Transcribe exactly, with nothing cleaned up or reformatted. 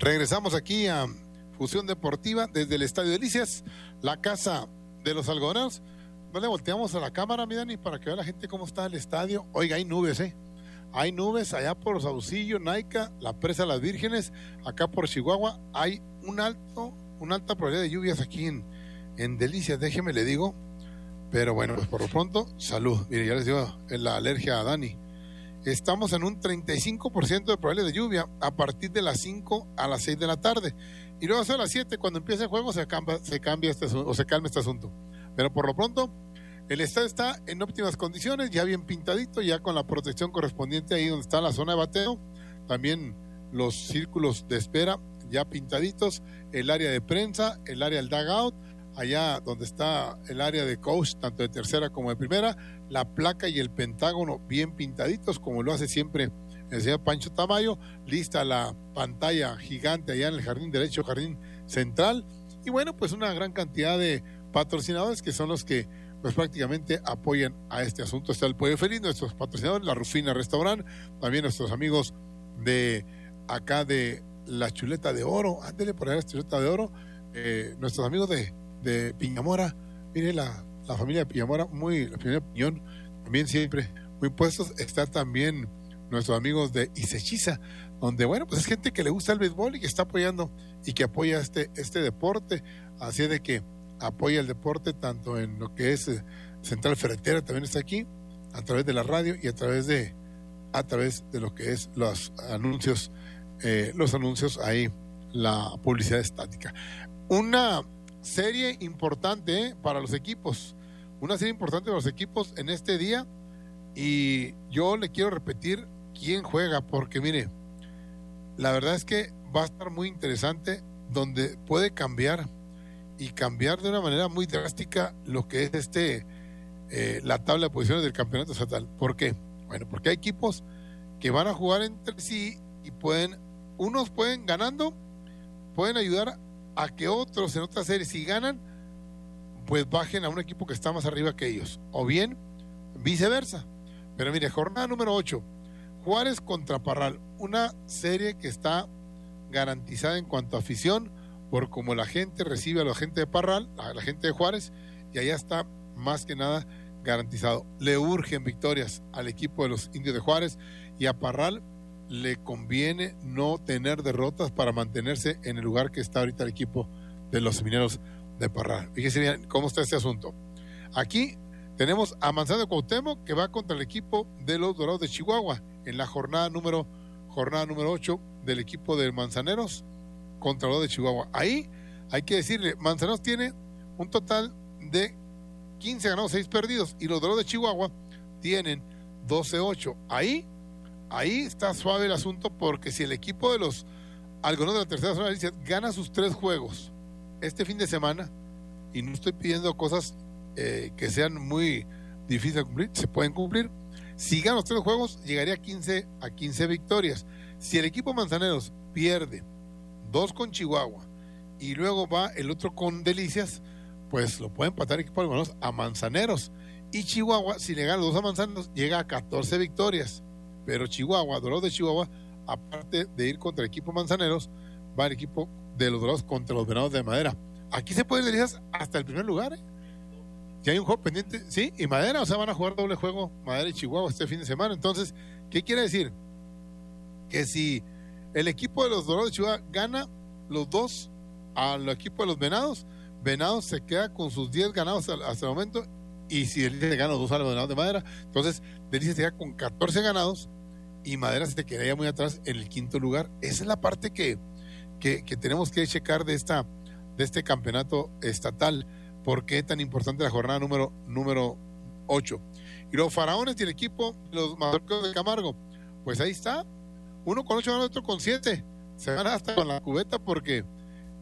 Regresamos aquí a Fusión Deportiva desde el Estadio Delicias, la casa de los algodoneros. No le volteamos a la cámara, mi Dani, para que vea la gente cómo está el estadio. Oiga, hay nubes, ¿eh? Hay nubes allá por Saucillo, Naica, la Presa de las Vírgenes, acá por Chihuahua. Hay un alto, una alta probabilidad de lluvias aquí en, en Delicias, déjeme le digo. Pero bueno, pues por lo pronto, salud. Mire, ya les digo la alergia a Dani. Estamos en un treinta y cinco por ciento de probabilidad de lluvia a partir de las cinco a las seis de la tarde. Y luego a las siete, cuando empiece el juego, se cambia, se cambia este o se calma este asunto. Pero por lo pronto, el estadio está en óptimas condiciones, ya bien pintadito, ya con la protección correspondiente ahí donde está la zona de bateo. También los círculos de espera ya pintaditos, el área de prensa, el área del dugout, allá donde está el área de coach, tanto de tercera como de primera, la placa y el pentágono bien pintaditos, como lo hace siempre el señor Pancho Tamayo, lista la pantalla gigante allá en el jardín derecho, jardín central, y bueno, pues una gran cantidad de patrocinadores que son los que pues prácticamente apoyan a este asunto. Está el Pollo Feliz, nuestros patrocinadores, la Rufina Restaurant, también nuestros amigos de acá de la Chuleta de Oro, ándele por allá la Chuleta de Oro, eh, nuestros amigos de de Piñamora, mire la, la familia de Piñamora, muy, la familia Piñón, también siempre muy puestos. Está también nuestros amigos de Isechiza, donde bueno, pues es gente que le gusta el béisbol y que está apoyando y que apoya este, este deporte, así es de que apoya el deporte tanto en lo que es eh, Central Ferretera, también está aquí, a través de la radio y a través de a través de lo que es los anuncios, eh, los anuncios ahí, la publicidad estática. Una serie importante ¿eh? para los equipos, una serie importante para los equipos en este día, y yo le quiero repetir quién juega, porque mire, la verdad es que va a estar muy interesante, donde puede cambiar y cambiar de una manera muy drástica lo que es este eh, la tabla de posiciones del campeonato estatal. ¿Por qué? Bueno, porque hay equipos que van a jugar entre sí y pueden, unos pueden ganando, pueden ayudar a que otros en otra serie, si ganan, pues bajen a un equipo que está más arriba que ellos, o bien viceversa. Pero mire, jornada número ocho, Juárez contra Parral, una serie que está garantizada en cuanto a afición, por como la gente recibe a la gente de Parral, a la gente de Juárez, y allá está más que nada garantizado. Le urgen victorias al equipo de los Indios de Juárez, y a Parral le conviene no tener derrotas para mantenerse en el lugar que está ahorita el equipo de los Mineros de Parral. Fíjense bien cómo está este asunto. Aquí tenemos a Manzano de Cuauhtémoc, que va contra el equipo de los Dorados de Chihuahua en la jornada número jornada número ocho del equipo de Manzaneros contra los de Chihuahua. Ahí hay que decirle, Manzaneros tiene un total de quince ganados, seis perdidos, y los Dorados de Chihuahua tienen doce ocho. Ahí Ahí está suave el asunto, porque si el equipo de los algodoneros de la tercera zona de Delicias gana sus tres juegos este fin de semana, y no estoy pidiendo cosas eh, que sean muy difíciles de cumplir, se pueden cumplir. Si gana los tres juegos, llegaría a quince, a quince victorias. Si el equipo Manzaneros pierde dos con Chihuahua y luego va el otro con Delicias, pues lo puede empatar el equipo algodoneros a Manzaneros. Y Chihuahua, si le gana los dos a Manzaneros, llega a catorce victorias. Pero Chihuahua, Dorados de Chihuahua, aparte de ir contra el equipo Manzaneros, va el equipo de los Dorados contra los Venados de Madera. Aquí se puede ir hasta el primer lugar, ¿eh? Ya hay un juego pendiente, sí, y Madera, o sea, van a jugar doble juego Madera y Chihuahua este fin de semana. Entonces, ¿qué quiere decir? Que si el equipo de los Dorados de Chihuahua gana los dos al equipo de los Venados, Venados se queda con sus diez ganados hasta el momento, y si Delicias le gana los dos a los Venados de Madera, entonces Delicias se queda con catorce ganados, y Madera se quedaría muy atrás en el quinto lugar. Esa es la parte que, que, que tenemos que checar de esta de este campeonato estatal. ¿Por qué es tan importante la jornada número número ocho? Y los Faraones y el equipo, los Mazorcos de Camargo, pues ahí está, uno con ocho ganados, otro con siete. Se van hasta con la cubeta, porque